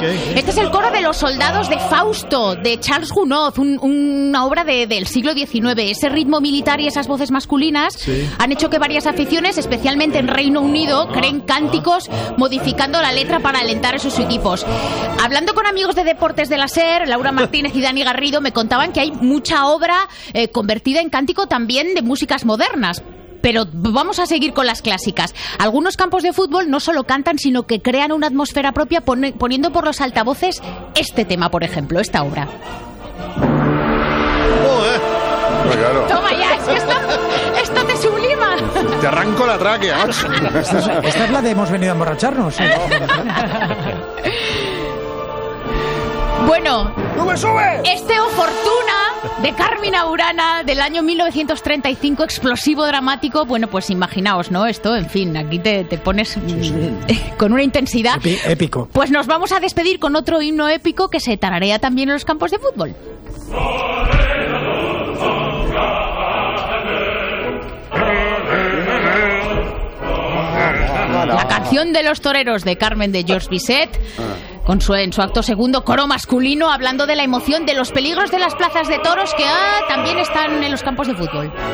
Este es el coro de los soldados de Fausto, de Charles Gounod, una obra del siglo XIX. Ese ritmo militar y esas voces masculinas han hecho que varias aficiones, especialmente en Reino Unido, creen cánticos modificando la letra para alentar a sus equipos. Hablando con amigos de Deportes de la SER, Laura Martínez y Dani Garrido me contaban que hay mucha obra convertida en cántico también de músicas modernas. Pero vamos a seguir con las clásicas. Algunos campos de fútbol no solo cantan, sino que crean una atmósfera propia poniendo por los altavoces este tema, por ejemplo, esta obra. Claro. Toma ya, es que esto te sublima. Te arranco la tráquea, macho. Esta es la de hemos venido a emborracharnos. Bueno, ¡Sube! este O Fortuna de Carmina Burana del año 1935, explosivo, dramático. Bueno, pues imaginaos, ¿no? Esto, en fin, aquí te pones con una intensidad. Épico. Pues nos vamos a despedir con otro himno épico que se tararea también en los campos de fútbol. La canción de los toreros de Carmen de Georges Bizet, en su acto segundo, coro masculino, hablando de la emoción de los peligros de las plazas de toros que también están en los campos de fútbol.